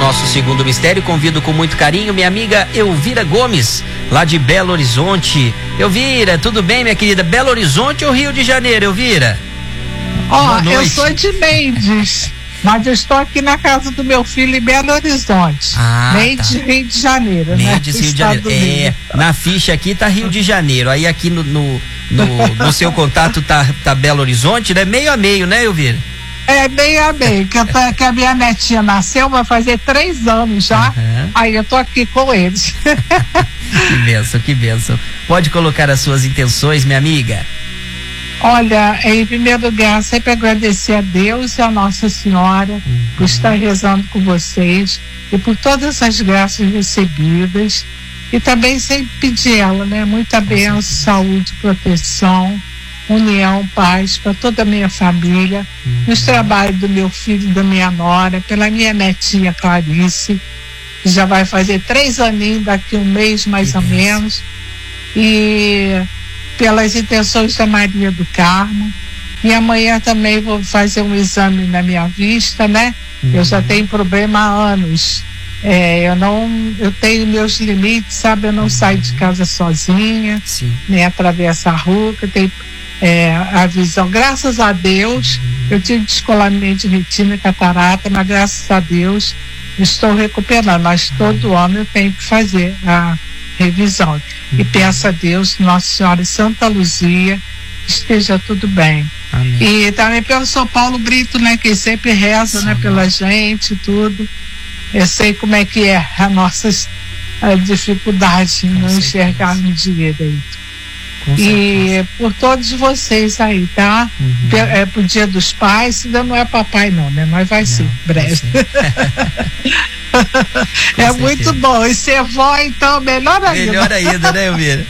nosso segundo mistério, convido com muito carinho minha amiga Elvira Gomes, lá de Belo Horizonte. Elvira, tudo bem, minha querida? Belo Horizonte ou Rio de Janeiro, Elvira? Eu sou de Mendes, mas eu estou aqui na casa do meu filho em Belo Horizonte. Mendes, tá. Rio de Janeiro, Mendes, né? Rio de Janeiro. Na ficha aqui tá Rio de Janeiro, aí aqui no seu contato tá Belo Horizonte, né? Meio a meio, né, Elvira? Meio a meio, que a minha netinha nasceu, vai fazer 3 anos já, aí eu tô aqui com eles. Que bênção, que bênção. Pode colocar as suas intenções, minha amiga. Olha, em primeiro lugar, sempre agradecer a Deus e a Nossa Senhora por estar rezando com vocês e por todas as graças recebidas, e também sempre pedir ela, né? Muita bênção, saúde, proteção, união, paz para toda a minha família, nos trabalhos do meu filho e da minha nora, pela minha netinha Clarice, que já vai fazer 3 aninhos daqui um mês mais ou menos, e pelas intenções da Maria do Carmo. E amanhã também vou fazer um exame na minha vista, né? Eu já tenho problema há anos. Eu tenho meus limites, sabe? Eu não saio de casa sozinha, nem atravesso a rua, eu tenho a visão, graças a Deus. Eu tive descolamento de retina e catarata, mas graças a Deus estou recuperando, mas todo ano eu tenho que fazer a revisão, e peço a Deus, Nossa Senhora e Santa Luzia, que esteja tudo bem. Amém. E também pelo São Paulo Brito, né, que sempre reza, né, pela gente, tudo. Eu sei como é que é a nossa dificuldade em não enxergarmos direito. E por todos vocês aí, tá? Pro Dia dos Pais, ainda não é papai não, né? Mas vai ser, breve. Muito bom. E ser vó, então, melhor ainda. Melhor ainda, né, Elvira?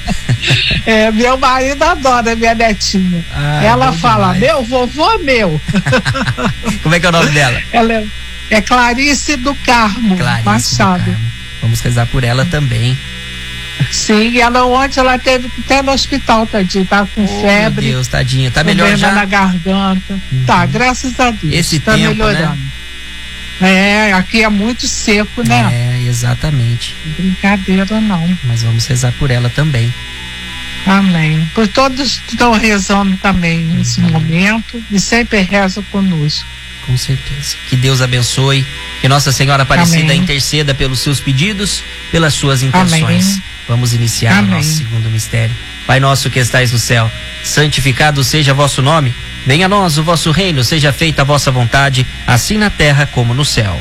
Meu marido adora minha netinha. Ela fala, demais. Meu vovô, meu. Como é que é o nome dela? Ela é Clarice do Carmo Machado. Vamos rezar por ela também. Sim, ontem ela teve que ir no hospital, tadinha, tá com febre. Meu Deus, tadinha, tá melhor já? Na garganta. Tá, graças a Deus. Esse tá tempo, melhorando. Né? Aqui é muito seco, né? Exatamente. Brincadeira não. Mas vamos rezar por ela também. Amém. Por todos que estão rezando também nesse momento, e sempre rezam conosco. Com certeza. Que Deus abençoe, que Nossa Senhora Aparecida interceda pelos seus pedidos, pelas suas intenções. Amém. Vamos iniciar o nosso segundo mistério. Pai nosso que estais no céu, santificado seja vosso nome. Venha a nós o vosso reino, seja feita a vossa vontade, assim na terra como no céu.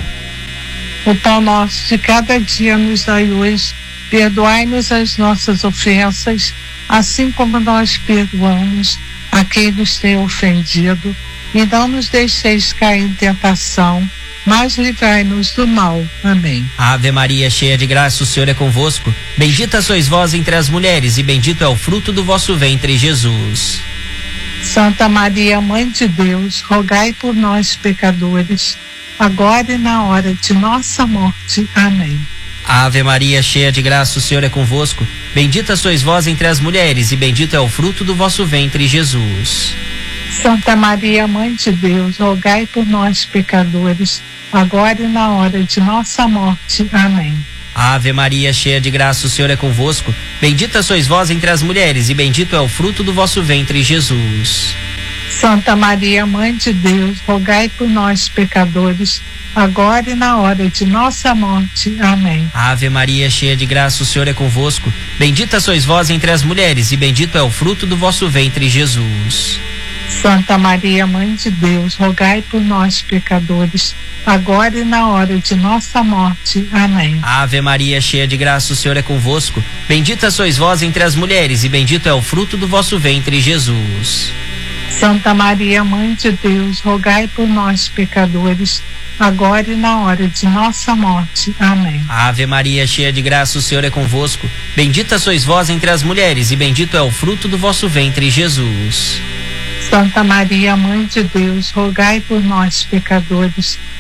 O pão nosso de cada dia nos dai hoje. Perdoai-nos as nossas ofensas, assim como nós perdoamos a quem nos tem ofendido. E não nos deixeis cair em tentação, mas livrai-nos do mal. Amém. Ave Maria, cheia de graça, o Senhor é convosco. Bendita sois vós entre as mulheres, e bendito é o fruto do vosso ventre, Jesus. Santa Maria, Mãe de Deus, rogai por nós, pecadores, agora e na hora de nossa morte. Amém. Ave Maria, cheia de graça, o Senhor é convosco. Bendita sois vós entre as mulheres, e bendito é o fruto do vosso ventre, Jesus. Santa Maria, Mãe de Deus, rogai por nós, pecadores, agora e na hora de nossa morte. Amém. Ave Maria, cheia de graça, o Senhor é convosco. Bendita sois vós entre as mulheres, e bendito é o fruto do vosso ventre, Jesus. Santa Maria, Mãe de Deus, rogai por nós, pecadores, agora e na hora de nossa morte. Amém. Ave Maria, cheia de graça, o Senhor é convosco. Bendita sois vós entre as mulheres, e bendito é o fruto do vosso ventre, Jesus. Santa Maria, Mãe de Deus, rogai por nós, pecadores, agora e na hora de nossa morte. Amém. Ave Maria, cheia de graça, o Senhor é convosco. Bendita sois vós entre as mulheres, e bendito é o fruto do vosso ventre, Jesus. Santa Maria, Mãe de Deus, rogai por nós, pecadores, agora e na hora de nossa morte. Amém. Ave Maria, cheia de graça, o Senhor é convosco. Bendita sois vós entre as mulheres, e bendito é o fruto do vosso ventre, Jesus. Santa Maria, Mãe de Deus, rogai por nós, pecadores,